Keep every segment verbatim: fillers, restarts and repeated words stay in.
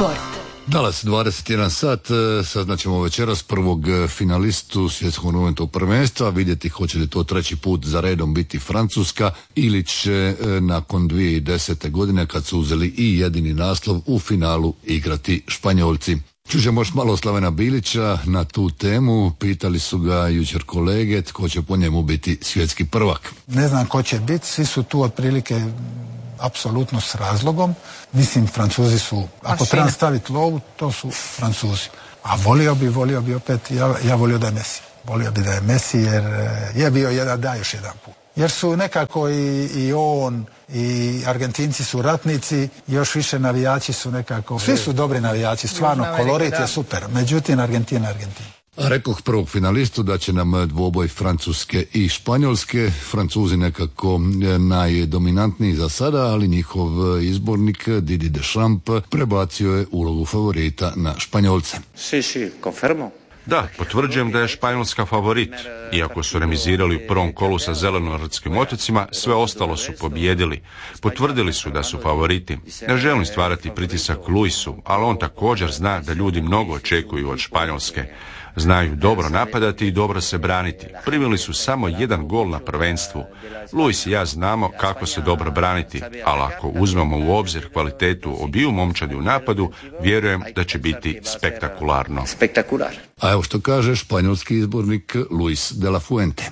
Sport. Danas dvadeset jedan sat, saznaćemo večeras prvog finalistu svjetskog nogometnog prvenstva, vidjeti hoće li to treći put za redom biti Francuska ili će nakon dvije tisuće desete. godine kad su uzeli i jedini naslov u finalu igrati Španjolci. Čućemo još malo Slavena Bilića na tu temu, pitali su ga jučer kolege tko će po njemu biti svjetski prvak. Ne znam ko će biti, svi su tu otprilike apsolutno s razlogom. Mislim, Francuzi su, ako trebam staviti lovu, to su Francuzi. A volio bi, volio bi opet, ja, ja volio da je Messi. Volio bi da je Messi jer je bio jedan, da još jedan put. Jer su nekako i, i on i Argentinci su ratnici, još više navijači su nekako, svi su dobri navijači, stvarno, kolorit je super. Međutim, Argentina, Argentina. A rekoh prvog finalistu da će nam dvoboj Francuske i Španjolske. Francuzi nekako najdominantniji za sada, ali njihov izbornik Didier Deschamps prebacio je ulogu favorita na Španjolce. Si, si, confermo. Da, potvrđujem da je Španjolska favorit. Iako su remizirali u prvom kolu sa Zelenorskim otocima, sve ostalo su pobijedili. Potvrdili su da su favoriti. Ne želim stvarati pritisak Luisu, ali on također zna da ljudi mnogo očekuju od Španjolske. Znaju dobro napadati i dobro se braniti. Primili su samo jedan gol na prvenstvu. Luis i ja znamo kako se dobro braniti, ali ako uzmemo u obzir kvalitetu obiju momčadi u napadu, vjerujem da će biti spektakularno. Spektakular. A evo što kaže španjolski izbornik Luis de la Fuente.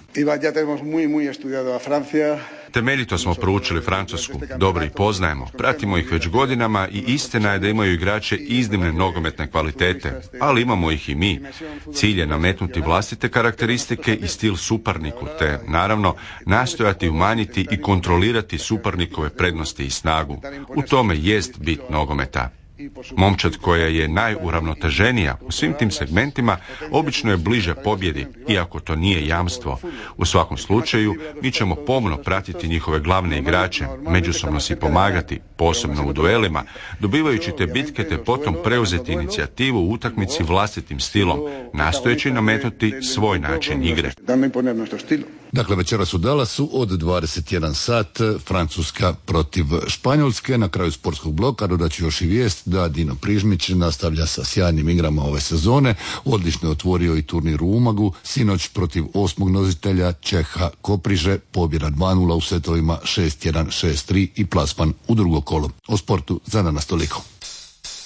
Temeljito smo proučili Francusku, dobro ih poznajemo, pratimo ih već godinama i istina je da imaju igrače iznimne nogometne kvalitete, ali imamo ih i mi. Cilj je nametnuti vlastite karakteristike i stil suparniku, te naravno nastojati umanjiti i kontrolirati suparnikove prednosti i snagu. U tome jest bit nogometa. Momčad koja je najuravnoteženija u svim tim segmentima obično je bliže pobjedi, iako to nije jamstvo. U svakom slučaju, mi ćemo pomno pratiti njihove glavne igrače, međusobno si pomagati, posebno u duelima, dobivajući te bitke te potom preuzeti inicijativu u utakmici vlastitim stilom, nastojeći nametnuti svoj način igre. Dakle, večeras u Dallasu od dvadeset jedan sat, Francuska protiv Španjolske. Na kraju sportskog bloka dodat ću još i vijest da Dino Prižmić nastavlja sa sjajnim igrama ove sezone. Odlično je otvorio i turnir u Umagu, sinoć protiv osmog nositelja Čeha Kopriže, pobjeda dva nula u setovima šest jedan, šest tri i plasman u drugo kolo. O sportu za danas toliko.